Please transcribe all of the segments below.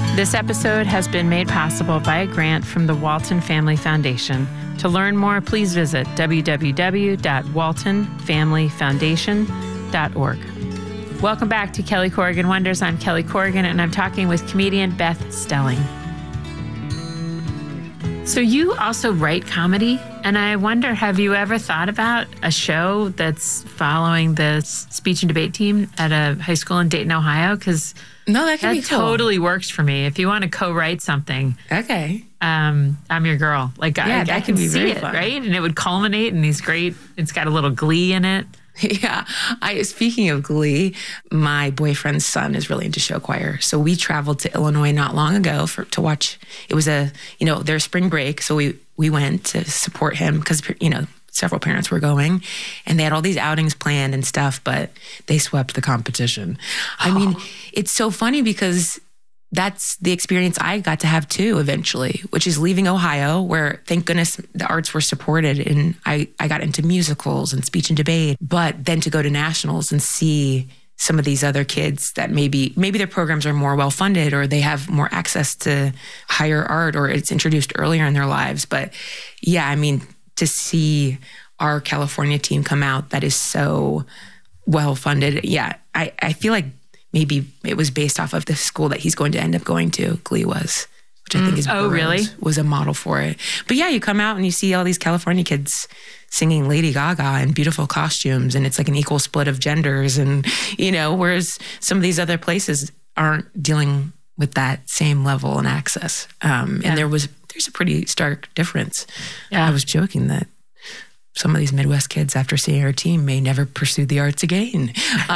This episode has been made possible by a grant from the Walton Family Foundation. To learn more, please visit www.waltonfamilyfoundation.org. Welcome back to Kelly Corrigan Wonders. I'm Kelly Corrigan, and I'm talking with comedian Beth Stelling. So you also write comedy, and I wonder, have you ever thought about a show that's following the speech and debate team at a high school in Dayton, Ohio? Because no, that could be cool. Totally works for me. If you want to co-write something, okay, I'm your girl. Like, yeah, I can see it, fun. Right? And it would culminate in these great. It's got a little Glee in it. Yeah. Speaking of Glee, my boyfriend's son is really into show choir. So we traveled to Illinois not long ago to watch. It was their spring break. So we went to support him because, several parents were going and they had all these outings planned and stuff, but they swept the competition. I mean, it's so funny because that's the experience I got to have too eventually, which is leaving Ohio, where thank goodness the arts were supported and I got into musicals and speech and debate, but then to go to nationals and see some of these other kids that maybe their programs are more well-funded or they have more access to higher art or it's introduced earlier in their lives. But yeah, I mean, to see our California team come out that is so well-funded, yeah, I feel like maybe it was based off of the school that he's going to end up going to, Glee was, which I think is was a model for it. But yeah, you come out and you see all these California kids singing Lady Gaga in beautiful costumes, and it's like an equal split of genders, and whereas some of these other places aren't dealing with that same level and access. And there's a pretty stark difference. Yeah. I was joking that some of these Midwest kids, after seeing our team, may never pursue the arts again.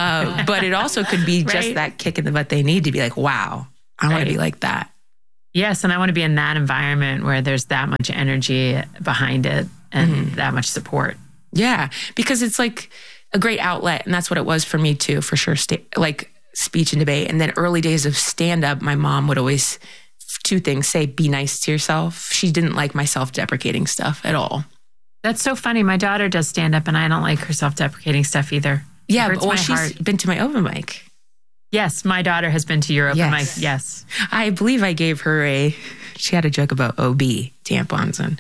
But it also could be just that kick in the butt they need to be like, wow, I want to be like that. Yes, and I want to be in that environment where there's that much energy behind it and that much support. Yeah, because it's like a great outlet, and that's what it was for me too, for sure. Like speech and debate. And then early days of stand-up, my mom would always, two things, say, be nice to yourself. She didn't like my self-deprecating stuff at all. That's so funny. My daughter does stand up and I don't like her self-deprecating stuff either. Yeah, she's been to my open mic. Yes, my daughter has been to your open mic. Yes. I believe I gave her she had a joke about OB tampons, and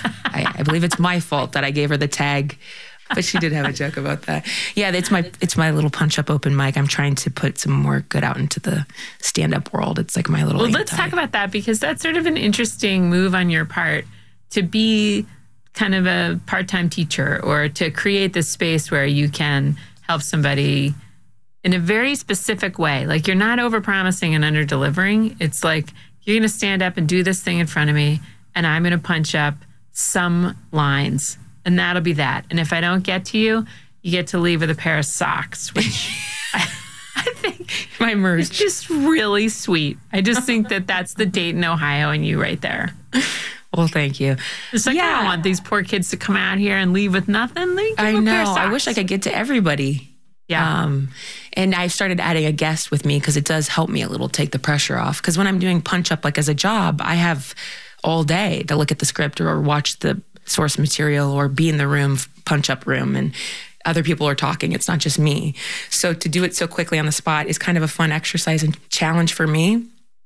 I believe it's my fault that I gave her the tag, but she did have a joke about that. Yeah, it's my little punch-up open mic. I'm trying to put some more good out into the stand-up world. It's like my little let's talk about that, because that's sort of an interesting move on your part to be kind of a part-time teacher or to create this space where you can help somebody in a very specific way. Like, you're not over-promising and under-delivering. It's like, you're going to stand up and do this thing in front of me, and I'm going to punch up some lines, and that'll be that. And if I don't get to you, you get to leave with a pair of socks, which I think my merch is just really sweet. I just think that that's the Dayton, Ohio in you right there. Well, thank you. It's like, I don't want these poor kids to come out here and leave with nothing. I know. I wish I could get to everybody. Yeah. And I've started adding a guest with me because it does help me a little, take the pressure off. Because when I'm doing punch up, like as a job, I have all day to look at the script or watch the source material or be in the room, punch up room, and other people are talking. It's not just me. So to do it so quickly on the spot is kind of a fun exercise and challenge for me.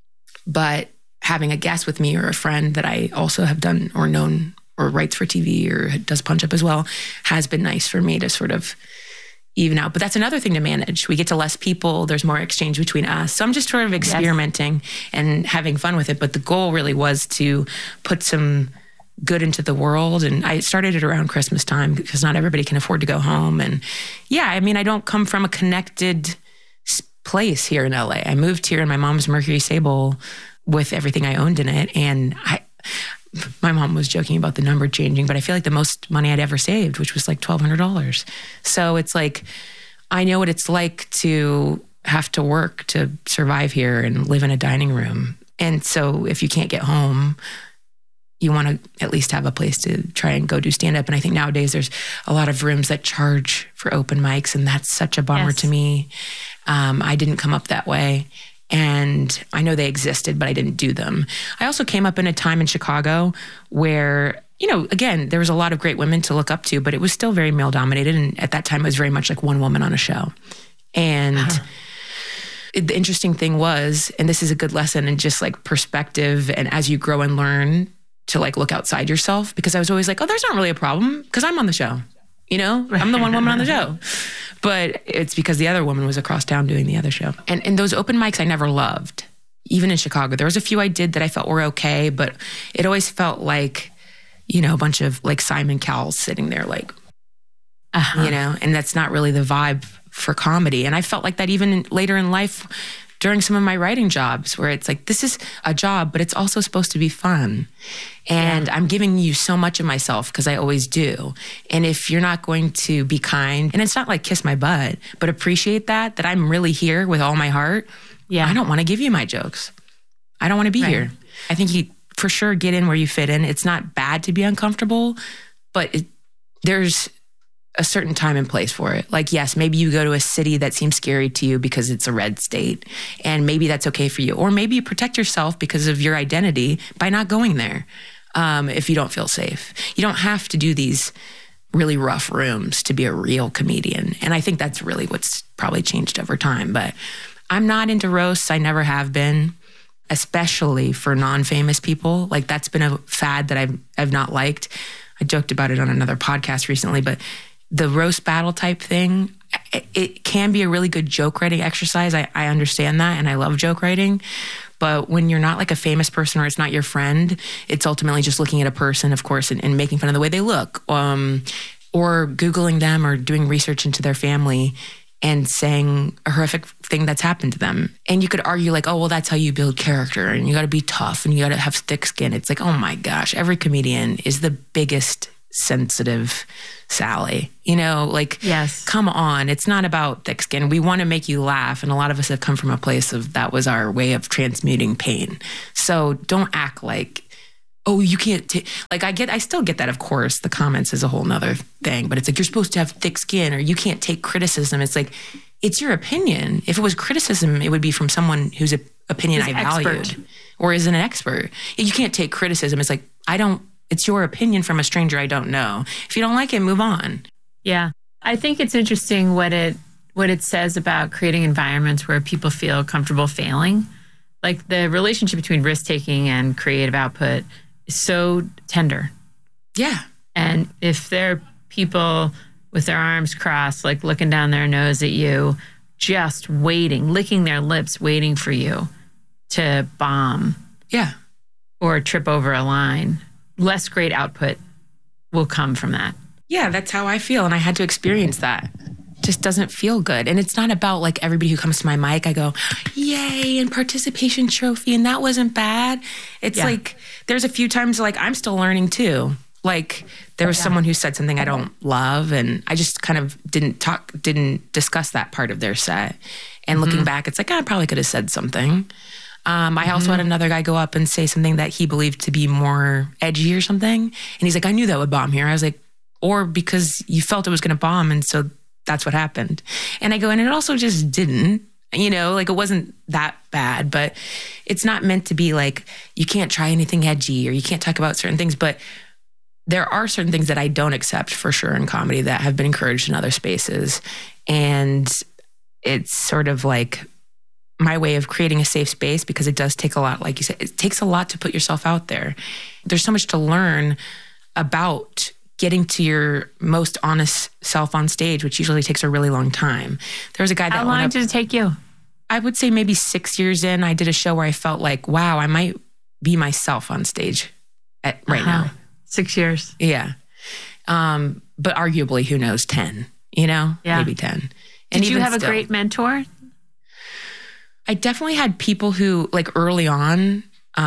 But having a guest with me or a friend that I also have done or known or writes for TV or does punch up as well has been nice for me to sort of even out. But that's another thing to manage. We get to less people. There's more exchange between us. So I'm just sort of experimenting and having fun with it. But the goal really was to put some good into the world. And I started it around Christmas time because not everybody can afford to go home. And yeah, I mean, I don't come from a connected place here in LA. I moved here in my mom's Mercury Sable with everything I owned in it. And my mom was joking about the number changing, but I feel like the most money I'd ever saved, which was like $1,200. So it's like, I know what it's like to have to work to survive here and live in a dining room. And so if you can't get home, you want to at least have a place to try and go do stand-up. And I think nowadays there's a lot of rooms that charge for open mics, and that's such a bummer to me. I didn't come up that way. And I know they existed, but I didn't do them. I also came up in a time in Chicago where, again, there was a lot of great women to look up to, but it was still very male dominated. And at that time, it was very much like one woman on a show. And the interesting thing was, and this is a good lesson in just like perspective and as you grow and learn to like look outside yourself, because I was always like, oh, there's not really a problem because I'm on the show. You know, I'm the one woman on the show. But it's because the other woman was across town doing the other show. And those open mics I never loved. Even in Chicago, there was a few I did that I felt were okay, but it always felt like, you know, a bunch of like Simon Cowell sitting there like, you know, and that's not really the vibe for comedy. And I felt like that even later in life during some of my writing jobs where it's like, this is a job, but it's also supposed to be fun. And I'm giving you so much of myself because I always do. And if you're not going to be kind, and it's not like kiss my butt, but appreciate that I'm really here with all my heart. Yeah. I don't want to give you my jokes. I don't want to be here. I think you for sure get in where you fit in. It's not bad to be uncomfortable, but there's a certain time and place for it. Like, yes, maybe you go to a city that seems scary to you because it's a red state, and maybe that's okay for you. Or maybe you protect yourself because of your identity by not going there if you don't feel safe. You don't have to do these really rough rooms to be a real comedian. And I think that's really what's probably changed over time. But I'm not into roasts. I never have been, especially for non-famous people. Like, that's been a fad that I've not liked. I joked about it on another podcast recently, but the roast battle type thing, it can be a really good joke writing exercise. I understand that, and I love joke writing. But when you're not like a famous person or it's not your friend, it's ultimately just looking at a person, of course, and making fun of the way they look, or Googling them or doing research into their family and saying a horrific thing that's happened to them. And you could argue like, oh, well, that's how you build character, and you got to be tough and you got to have thick skin. It's like, oh my gosh, every comedian is the biggest sensitive Sally, you know, like, yes, come on. It's not about thick skin. We want to make you laugh. And a lot of us have come from a place of that was our way of transmuting pain. So don't act like, oh, you can't I still get that, of course. The comments is a whole nother thing, but it's like, you're supposed to have thick skin or you can't take criticism. It's like, it's your opinion. If it was criticism, it would be from someone whose opinion I valued or is an expert. You can't take criticism. It's like, it's your opinion from a stranger I don't know. If you don't like it, move on. Yeah. I think it's interesting what it says about creating environments where people feel comfortable failing. Like, the relationship between risk-taking and creative output is so tender. Yeah. And if there are people with their arms crossed, like looking down their nose at you, just waiting, licking their lips, waiting for you to bomb. Yeah. Or trip over a line, less great output will come from that. Yeah, that's how I feel. And I had to experience that. Just doesn't feel good. And it's not about like everybody who comes to my mic, I go, yay, and participation trophy. And that wasn't bad. It's like, there's a few times like I'm still learning too. Like, there was someone who said something I don't love, and I just kind of didn't discuss that part of their set. And looking back, it's like, I probably could have said something. I also had another guy go up and say something that he believed to be more edgy or something. And he's like, I knew that would bomb here. I was like, or because you felt it was going to bomb. And so that's what happened. And I go, and it also just didn't, you know, like, it wasn't that bad, but it's not meant to be like, you can't try anything edgy or you can't talk about certain things. But there are certain things that I don't accept for sure in comedy that have been encouraged in other spaces. And it's sort of like my way of creating a safe space, because it does take a lot, like you said, it takes a lot to put yourself out there. There's so much to learn about getting to your most honest self on stage, which usually takes a really long time. There was a guy that How long did it take you? I would say maybe 6 years in, I did a show where I felt like, wow, I might be myself on stage right now. 6 years. Yeah. But arguably, who knows, 10, you know, maybe 10. Did you have a great mentor? I definitely had people who, like, early on,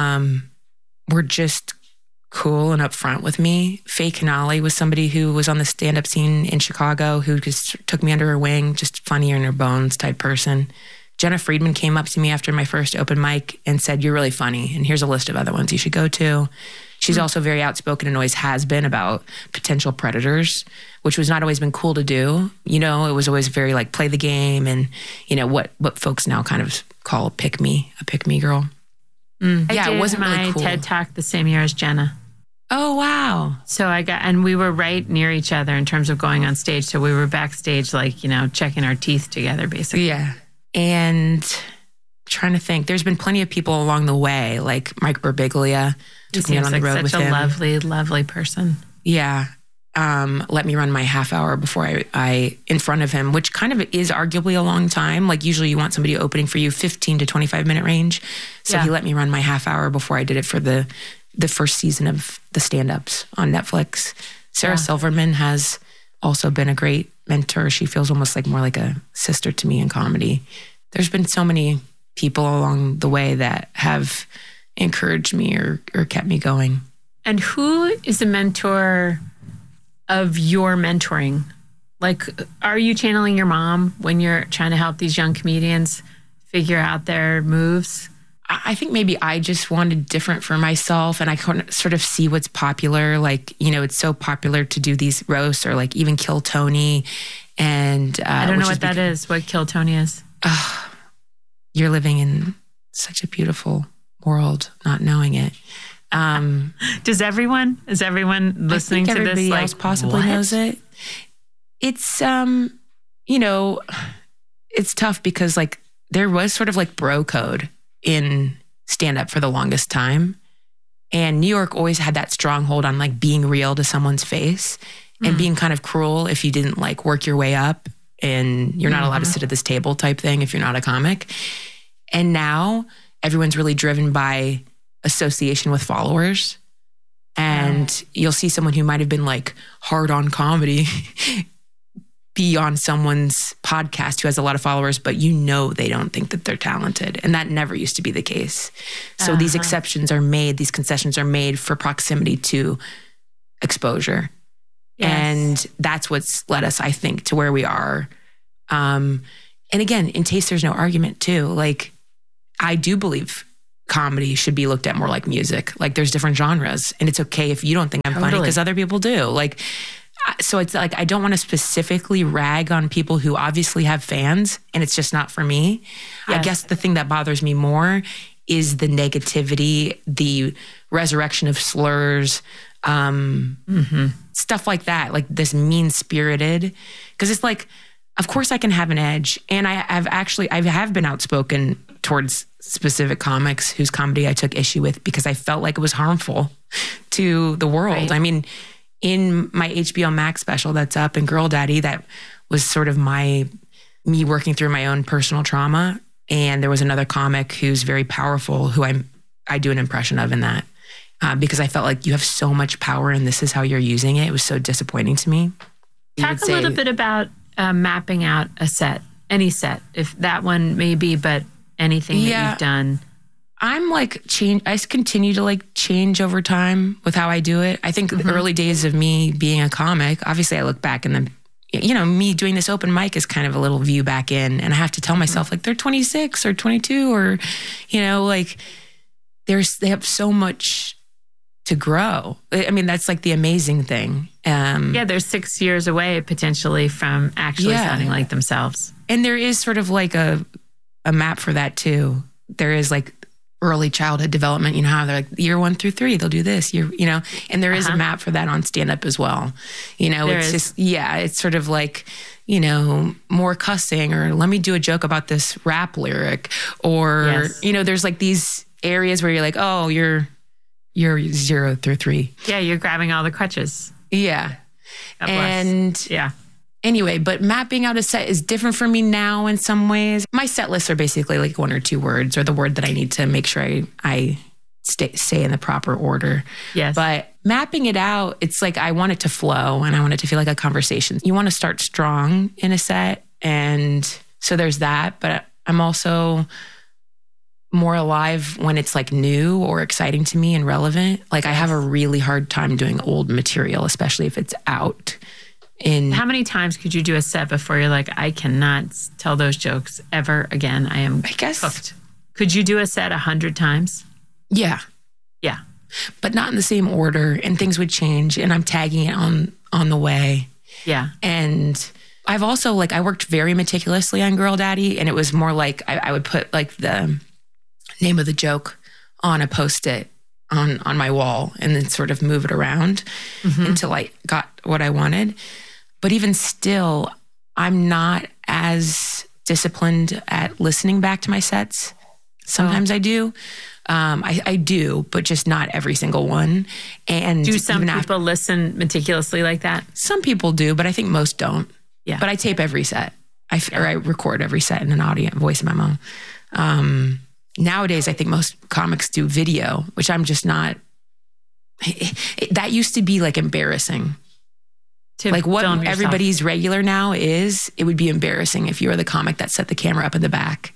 were just cool and upfront with me. Faye Canali was somebody who was on the stand-up scene in Chicago who just took me under her wing, just funnier in her bones type person. Jenna Friedman came up to me after my first open mic and said, you're really funny, and here's a list of other ones you should go to. She's also very outspoken and always has been about potential predators, which was not always been cool to do. You know, it was always very like play the game and, you know, what folks now kind of call a pick me girl. Yeah, it wasn't really cool. I did my TED Talk the same year as Jenna. Oh, wow. So and we were right near each other in terms of going on stage. So we were backstage, like, you know, checking our teeth together, basically. Yeah. And trying to think. There's been plenty of people along the way, like Mike Birbiglia took me out on the road with him. Such a lovely, lovely person. Yeah. Let me run my half hour before I in front of him, which kind of is arguably a long time. Like usually you want somebody opening for you 15 to 25 minute range. So he let me run my half hour before I did it for the first season of the stand-ups on Netflix. Sarah Silverman has also been a great mentor. She feels almost like more like a sister to me in comedy. There's been so many people along the way that have encouraged me or kept me going. And who is a mentor of your mentoring? Like, are you channeling your mom when you're trying to help these young comedians figure out their moves? I think maybe I just wanted different for myself, and I couldn't sort of see what's popular. Like, you know, it's so popular to do these roasts or like even Kill Tony. And I don't know what that is, what Kill Tony is. You're living in such a beautiful world, not knowing it. Is everyone listening to this? Everybody else possibly knows it. It's, you know, it's tough because like there was sort of like bro code in stand-up for the longest time. And New York always had that stronghold on like being real to someone's face and being kind of cruel if you didn't like work your way up and you're not allowed to sit at this table type thing if you're not a comic. And now everyone's really driven by association with followers. And you'll see someone who might have been like hard on comedy be on someone's podcast who has a lot of followers, but you know they don't think that they're talented. And that never used to be the case. So these exceptions are made, these concessions are made for proximity to exposure. Yes. And that's what's led us, I think, to where we are. And again, in taste, there's no argument too. Like, I do believe comedy should be looked at more like music. Like there's different genres and it's okay if you don't think I'm funny because other people do. Like, so it's like, I don't want to specifically rag on people who obviously have fans and it's just not for me. Yes. I guess the thing that bothers me more is the negativity, the resurrection of slurs, stuff like that, like this mean-spirited. Because it's like, of course I can have an edge. And I have been outspoken towards specific comics whose comedy I took issue with because I felt like it was harmful to the world. Right. I mean, in my HBO Max special that's up in Girl Daddy, that was sort of me working through my own personal trauma. And there was another comic who's very powerful who I do an impression of in that. Because I felt like you have so much power and this is how you're using it. It was so disappointing to me. Talk a little bit about mapping out a set, any set, if that one may be, but anything that you've done. I'm like I continue to like change over time with how I do it. I think the early days of me being a comic, obviously I look back and me doing this open mic is kind of a little view back in, and I have to tell myself like they're 26 or 22 or, like they have so much to grow. I mean, that's like the amazing thing. They're 6 years away potentially from actually sounding like themselves. And there is sort of like a map for that too. There is like early childhood development, how they're like year 1 through 3, they'll do this, and there is a map for that on stand-up as well. It's just, it's sort of like, more cussing, or let me do a joke about this rap lyric, or, there's like these areas where you're like, oh, you're 0 through 3. Yeah, you're grabbing all the crutches. Yeah. Anyway, but mapping out a set is different for me now in some ways. My set lists are basically like 1 or 2 words, or the word that I need to make sure I say in the proper order. Yes. But mapping it out, it's like I want it to flow and I want it to feel like a conversation. You want to start strong in a set. And so there's that. But I'm also more alive when it's like new or exciting to me and relevant. Like I have a really hard time doing old material, especially if it's out. How many times could you do a set before you're like, I cannot tell those jokes ever again? I guess hooked. Could you do a set 100 times? Yeah. Yeah. But not in the same order, and things would change, and I'm tagging it on the way. Yeah. And I've also I worked very meticulously on Girl Daddy, and it was more like I would put like the name of the joke on a Post-it on my wall and then sort of move it around until I got what I wanted. But even still, I'm not as disciplined at listening back to my sets Sometimes I do. I do, but just not every single one. And do some people listen meticulously like that? Some people do, but I think most don't. Yeah. But I tape every set. Or I record every set in an audio voice memo. Nowadays, I think most comics do video, which I'm just not. That used to be like embarrassing. Like what everybody's regular now is, it would be embarrassing if you were the comic that set the camera up in the back.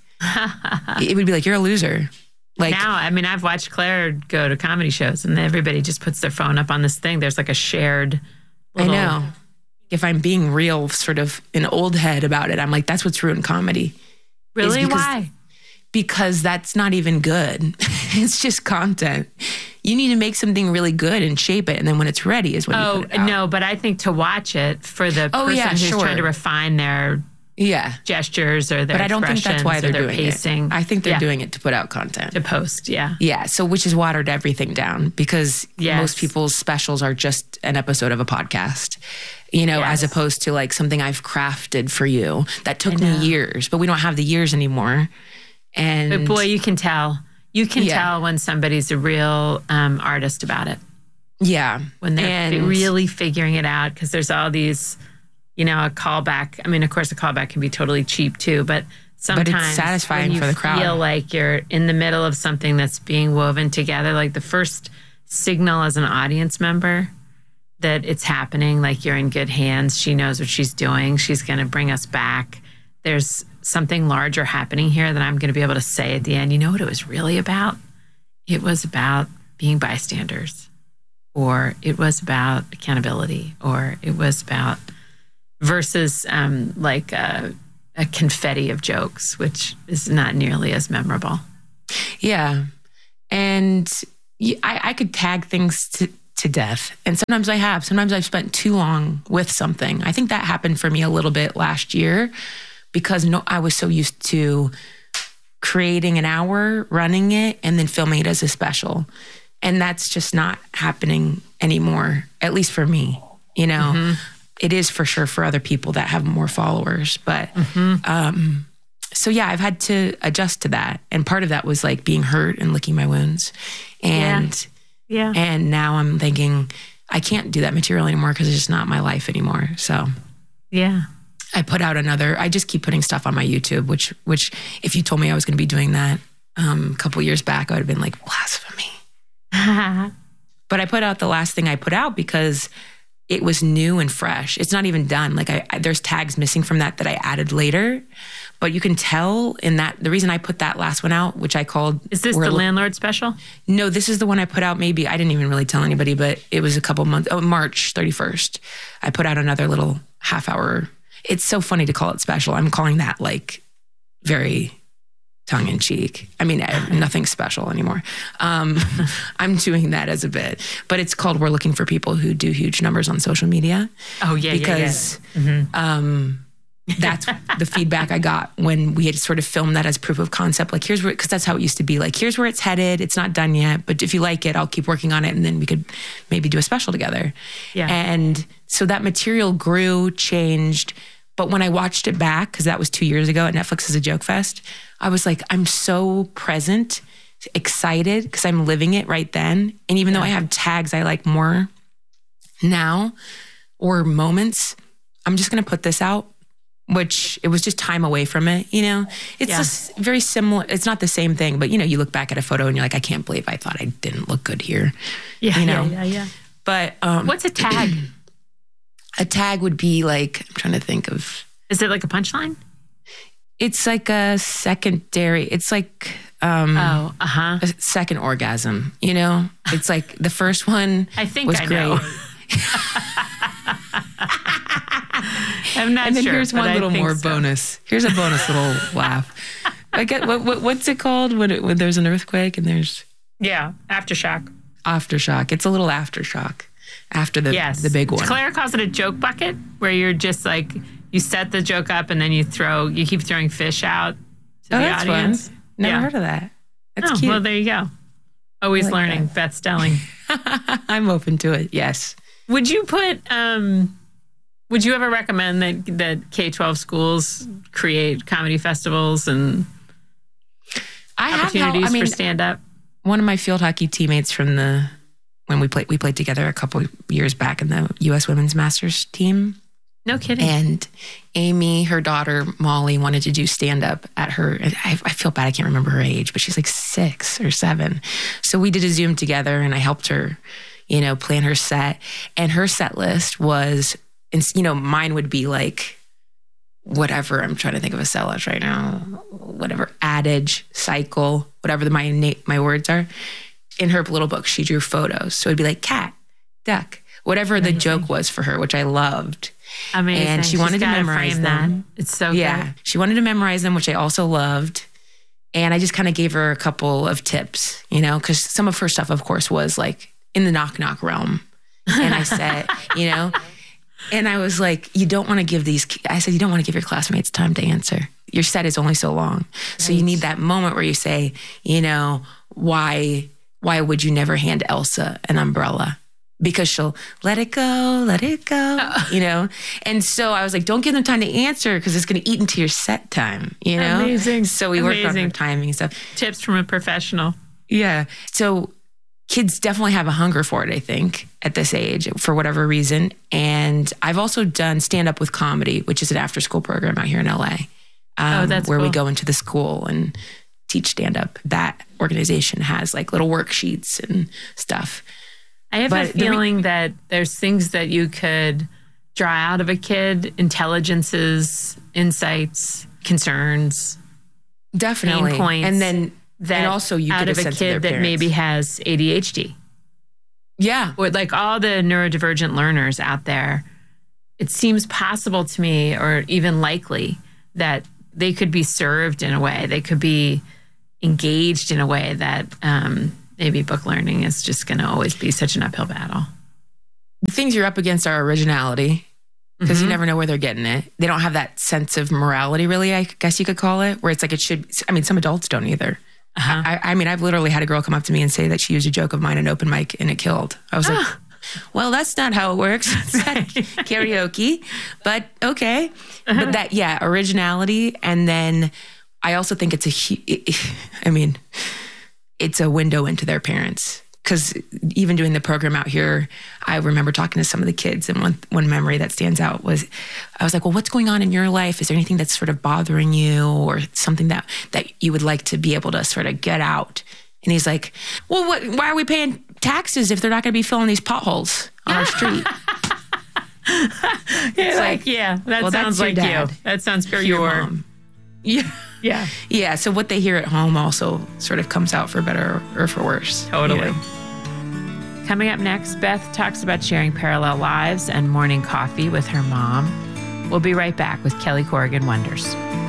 It would be like, you're a loser. Like now, I mean, I've watched Claire go to comedy shows and everybody just puts their phone up on this thing. There's like a shared little... I know. If I'm being real, sort of an old head about it, I'm like, that's what's ruined comedy. Really? Why? Because that's not even good. It's just content. You need to make something really good and shape it. And then when it's ready is when you put it out. No, but I think to watch it for the person who's trying to refine their gestures or their But I don't think that's why they're doing pacing. It. I think they're doing it to put out content. To post, yeah. Yeah, so which has watered everything down because most people's specials are just an episode of a podcast, as opposed to like something I've crafted for you that took me years, but we don't have the years anymore. But boy, you can tell. You can tell when somebody's a real artist about it. Yeah. When they're really figuring it out, because there's all these, a callback. I mean, of course, a callback can be totally cheap too, but sometimes it's satisfying for the crowd. You feel like you're in the middle of something that's being woven together, like the first signal as an audience member that it's happening, like you're in good hands. She knows what she's doing. She's going to bring us back. There's something larger happening here that I'm going to be able to say at the end. You know what it was really about? It was about being bystanders, or it was about accountability, or it was about versus like a confetti of jokes, which is not nearly as memorable. Yeah. And I could tag things to death. And sometimes I have. Sometimes I've spent too long with something. I think that happened for me a little bit last year because I was so used to creating an hour, running it, and then filming it as a special. And that's just not happening anymore, at least for me. It is for sure for other people that have more followers. But so yeah, I've had to adjust to that. And part of that was like being hurt and licking my wounds. And now I'm thinking I can't do that material anymore because it's just not my life anymore. So I put out I just keep putting stuff on my YouTube, which if you told me I was going to be doing that a couple years back, I would have been like, blasphemy. But I put out the last thing I put out because it was new and fresh. It's not even done. Like there's tags missing from that I added later, but you can tell in that, the reason I put that last one out, which I called... Is this the Landlord special? No, this is the one I put out maybe, I didn't even really tell anybody, but it was a couple months, March 31st. I put out another little half hour. It's so funny to call it special. I'm calling that like very tongue in cheek. I mean, nothing special anymore. I'm doing that as a bit, but it's called We're Looking for People Who Do Huge Numbers on Social Media. Oh yeah. Because that's the feedback I got when we had sort of filmed that as proof of concept. Like here's where, because that's how it used to be. Like here's where it's headed. It's not done yet, but if you like it, I'll keep working on it, and then we could maybe do a special together. Yeah. And so that material grew, changed. But when I watched it back, because that was 2 years ago at Netflix as a Joke Fest, I was like, I'm so present, excited, because I'm living it right then. And even though I have tags I like more now or moments, I'm just going to put this out, which it was just time away from it, It's just very similar. It's not the same thing, but, you look back at a photo and you're like, I can't believe I thought I didn't look good here. Yeah. But what's a tag? A tag would be like, I'm trying to think of... Is it like a punchline? It's like a secondary, it's like a second orgasm, It's like the first one I think was I great. know. I'm not sure. And then here's one little more so. bonus. Here's a bonus little laugh. I get what's it called when there's an earthquake and there's... Yeah, aftershock. Aftershock. It's a little aftershock. After the big one. Claire calls it a joke bucket, where you're just like, you set the joke up and then you keep throwing fish out to the audience. Fun. Never heard of that. That's cute. Well, there you go. Always learning. That. Beth Stelling. I'm open to it. Yes. Would you ever recommend that K-12 schools create comedy festivals? And opportunities for stand-up? One of my field hockey teammates from when we played together a couple years back in the U.S. Women's Masters team. No kidding. And Amy, her daughter, Molly, wanted to do stand-up at her. I feel bad. I can't remember her age, but she's like 6 or 7. So we did a Zoom together and I helped her, plan her set. And her set list was, mine would be like, whatever, I'm trying to think of a sellout right now, whatever, adage, cycle, whatever my words are. In her little book, she drew photos. So it'd be like cat, duck, whatever the joke was for her, which I loved. Amazing. And she wanted to memorize them. It's so good. She wanted to memorize them, which I also loved. And I just kind of gave her a couple of tips, because some of her stuff, of course, was like in the knock-knock realm. And I said, and I was like, you don't want to give your classmates time to answer. Your set is only so long. Right. So you need that moment where you say, why would you never hand Elsa an umbrella? Because she'll let it go, And so I was like, don't give them time to answer because it's going to eat into your set time, Amazing. So we worked on her timing and stuff. Tips from a professional. Yeah. So kids definitely have a hunger for it, I think, at this age, for whatever reason. And I've also done stand-up with comedy, which is an after-school program out here in LA, that's where cool. we go into the school and teach stand-up. That organization has like little worksheets and stuff. I have a feeling that there's things that you could draw out of a kid, intelligences, insights, concerns, definitely, pain points, and also you out get of a kid that maybe has ADHD. Yeah, or like all the neurodivergent learners out there. It seems possible to me, or even likely, that they could be served in a way. They could be engaged in a way that. Maybe book learning is just going to always be such an uphill battle. The things you're up against are originality, because you never know where they're getting it. They don't have that sense of morality, really, I guess you could call it, where it's like it should. Some adults don't either. I've literally had a girl come up to me and say that she used a joke of mine in open mic and it killed. I was like, well, that's not how it works. It's not karaoke, but okay. But that, originality. And then I also think it's a window into their parents. Because even doing the program out here, I remember talking to some of the kids, and one memory that stands out was, I was like, well, what's going on in your life? Is there anything that's sort of bothering you, or something that you would like to be able to sort of get out? And he's like, well, why are we paying taxes if they're not going to be filling these potholes on our street? That sounds like you. That sounds pure. Yeah. Yeah. So what they hear at home also sort of comes out for better or for worse. Totally. Coming up next, Beth talks about sharing parallel lives and morning coffee with her mom. We'll be right back with Kelly Corrigan Wonders.